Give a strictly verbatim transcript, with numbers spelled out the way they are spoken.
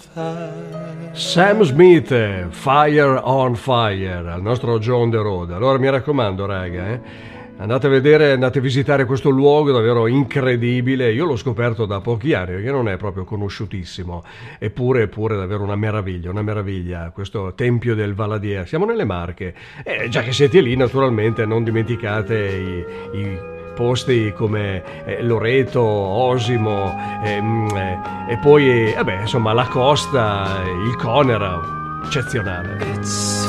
Sam Smith, Fire on Fire, al nostro John the Road. Allora mi raccomando, raga, eh, andate a vedere, andate a visitare questo luogo davvero incredibile. Io l'ho scoperto da pochi anni perché non è proprio conosciutissimo, eppure, eppure davvero una meraviglia, una meraviglia questo Tempio del Valadier. Siamo nelle Marche, e già che siete lì naturalmente non dimenticate i, i posti come eh, Loreto, Osimo, ehm, eh, e poi eh, vabbè, insomma la costa, il Conera, eccezionale.